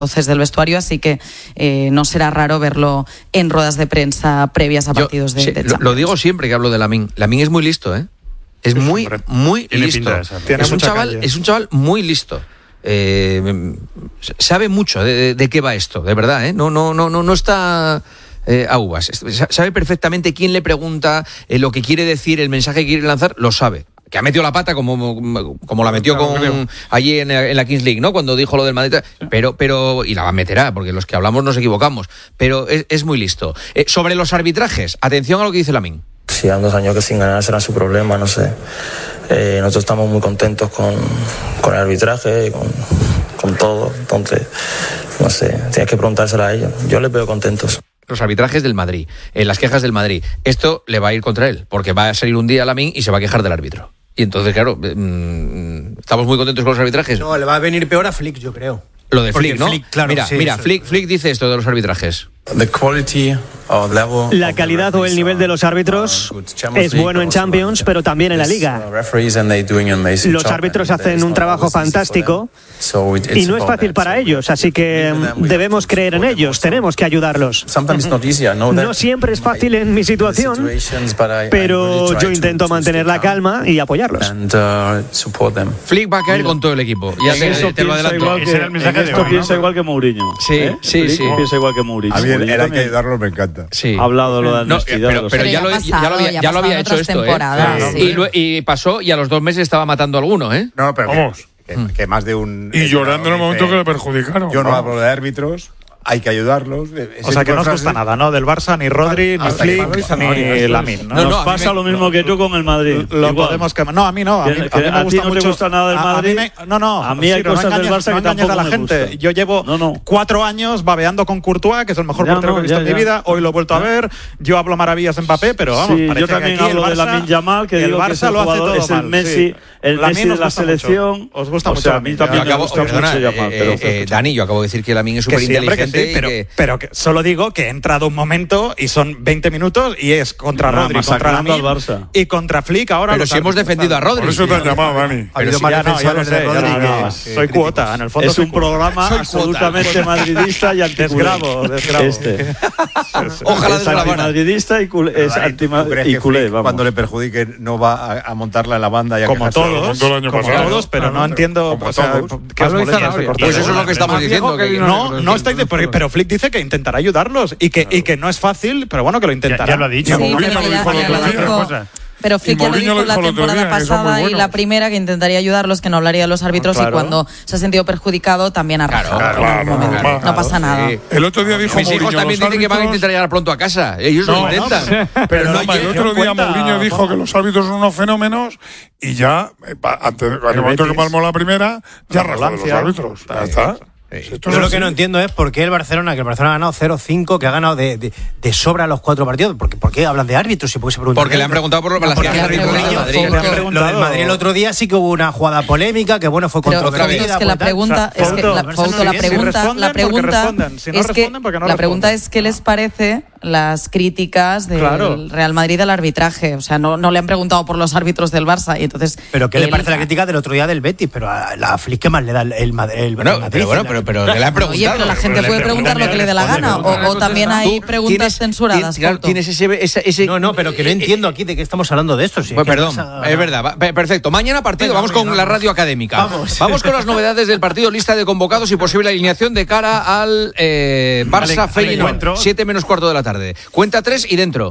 voces del vestuario, así que no será raro verlo en ruedas de prensa previas a partidos de Champions. Lo digo siempre que hablo de Lamine. Lamine es muy listo, ¿eh? Es muy listo. Es un chaval muy listo. Sabe mucho de qué va esto, de verdad, ¿eh? No está a uvas. Sabe perfectamente quién le pregunta, lo que quiere decir, el mensaje que quiere lanzar, lo sabe. Que ha metido la pata como la metió allí en la Kings League, ¿no? Cuando dijo lo del Madrid. Pero y la meterá, porque los que hablamos nos equivocamos. Pero es muy listo. Sobre los arbitrajes, atención a lo que dice Lamine. Si dan 2 años que sin ganar será su problema, no sé. Nosotros estamos muy contentos con el arbitraje, con todo. Entonces, no sé, tienes que preguntárselo a ellos. Yo les veo contentos. Los arbitrajes del Madrid, las quejas del Madrid. Esto le va a ir contra él, porque va a salir un día Lamine y se va a quejar del árbitro. Y entonces, claro, estamos muy contentos con los arbitrajes. No, le va a venir peor a Flick, yo creo. Lo de Flick, ¿no? Flick, claro, mira, Flick dice esto de los arbitrajes. La calidad o el nivel de los árbitros es bueno en Champions, pero también en la Liga. Los árbitros hacen un trabajo fantástico y no es fácil para ellos, así que debemos creer en ellos, tenemos que aydarlos. No siempre es fácil en mi situación, pero yo intento mantener la calma y apoyarlos. Flick va a caer con todo el equipo. Ya te lo adelanto. Esto piensa igual que Mourinho. Sí. Piensa igual que Mourinho. A mí el hay que ayudarlo, me encanta. Sí. Ha hablado lo de honestidad. Pero ya lo había hecho esto, y pasó y a los 2 meses estaba matando a alguno, ¿eh? No, pero vamos. Que más de un... Y llorando en el momento que le perjudicaron. Yo no hablo de árbitros. Hay que ayudarlos. O sea que no os gusta nada, ¿no? Del Barça, ni Rodri, ni Flick, ni Lamine, ¿no? Nos pasa lo mismo que tú con el Madrid. Lo podemos quemar. No, a mí no. A mí me gusta mucho. ¿No te gusta nada del Madrid? A mí hay cosas del Barça que tampoco me gustan. Yo llevo 4 años babeando con Courtois, que es el mejor portero que he visto en mi vida. Hoy lo he vuelto a ver. Yo hablo maravillas en Mbappé, pero vamos, parece yo también que aquí hablo de Lamine Yamal, que el Barça lo hace todo mal. Es el Messi de la selección. Os gusta mucho. A mí también me gusta mucho Yamal. Dani, yo acabo de decir que Lamine es súper inteligente. Pero que solo digo que he entrado un momento y son 20 minutos y es contra Rodri, contra Lamine y contra Flick ahora. Pero si hemos defendido a Rodri. Por eso te han llamado, Dani. Pero si ya lo sé, soy cuota, en el fondo. Es un programa absolutamente madridista y antigravo. Ojalá es antimadridista y culé. Cuando le perjudique no va a montarla en la banda y a como todos, pero no entiendo qué os molesta. Pues eso es lo que estamos diciendo. No estáis de... Pero Flick dice que intentará ayudarlos y que no es fácil, pero bueno, que lo intentará. Ya lo ha dicho. Pero Flick ya lo dijo la temporada pasada y la primera, que intentaría ayudarlos, que no hablaría de los árbitros, y cuando se ha sentido perjudicado también ha rajado. No pasa nada. El otro día dijo Mis hijos también dicen que van a intentar llegar pronto a casa. Ellos lo intentan. Pero el otro día Mourinho dijo que los árbitros son unos fenómenos y ya, en el momento que palmó la primera, ya rajó de los árbitros. Ya está. Yo lo que no entiendo es por qué el Barcelona ha ganado 0-5, que ha ganado de sobra los 4 partidos. ¿Por qué hablan de árbitros? Porque le han preguntado por las quejas del Madrid. Lo del Madrid el otro día sí que hubo una jugada polémica, que bueno, fue controvertida. Es que la pregunta es qué les parece las críticas del Real Madrid al arbitraje. O sea, no le han preguntado por los árbitros del Barça y entonces. Pero qué le parece la crítica del otro día del Betis, pero a la Flick, ¿qué más le da el Madrid? Pero le han preguntado. Oye, pero la gente puede preguntar lo que le dé la gana, o también hay preguntas censuradas. Tienes ese. No, pero que no entiendo aquí de qué estamos hablando de esto. Pues perdón, es verdad. Perfecto. Mañana partido. Vamos con la radio académica. Vamos con las novedades del partido, lista de convocados y posible alineación de cara al Barça Feyenoord. 7 menos cuarto de la tarde. Cuenta 3 y dentro.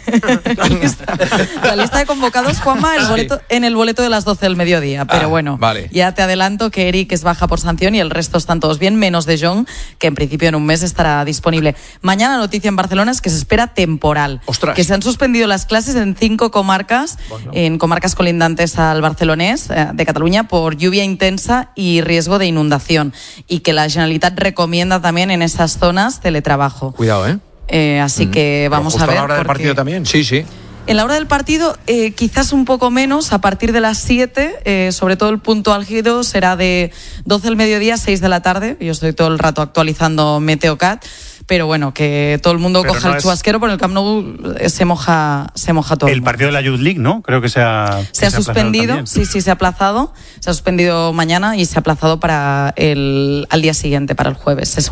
La lista de convocados, Juanma, en el boleto de las 12 del mediodía. Pero bueno, ya te adelanto que Eric es baja por sanción y el resto están todos bien, menos De Jong, que en principio en un mes estará disponible. Mañana la noticia en Barcelona es que se espera temporal. ¡Ostras! Que se han suspendido las clases en 5 comarcas, en comarcas colindantes al barcelonés de Cataluña, por lluvia intensa y riesgo de inundación. Y que la Generalitat recomienda también en esas zonas teletrabajo. Cuidado, así que vamos a ver. ¿A la hora del partido también? Sí. En la hora del partido, quizás un poco menos, a partir de las 7, sobre todo el punto álgido será de 12 del mediodía a 6 de la tarde. Yo estoy todo el rato actualizando Meteocat. pero bueno, que todo el mundo coja el chubasquero, porque el Camp Nou se moja todo. El partido de la Youth League, ¿no? Creo que se ha suspendido, sí, se ha aplazado. Se ha suspendido mañana y se ha aplazado para al día siguiente, para el jueves.